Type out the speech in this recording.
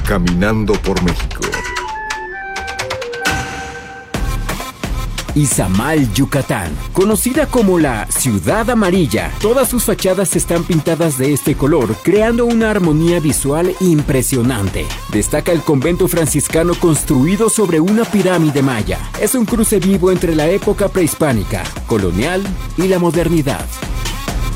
Caminando por México. Izamal, Yucatán, conocida como la Ciudad Amarilla. Todas sus fachadas están pintadas de este color, creando una armonía visual impresionante. Destaca el convento franciscano construido sobre una pirámide maya. Es un cruce vivo entre la época prehispánica, colonial y la modernidad.